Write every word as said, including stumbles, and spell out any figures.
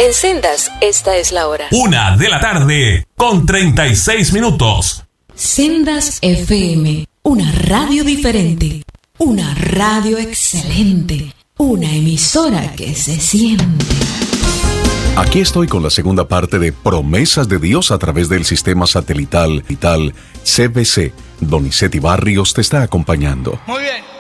En Sendas, esta es la hora. Una de la tarde, con treinta y seis minutos. Sendas F M, una radio diferente, una radio excelente, una emisora que se siente. Aquí estoy con la segunda parte de Promesas de Dios a través del sistema satelital vital C B C. Donizetti Barrios te está acompañando. Muy bien.